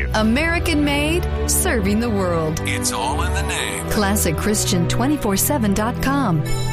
American made, serving the world. It's all in the name. ClassicChristian247.com.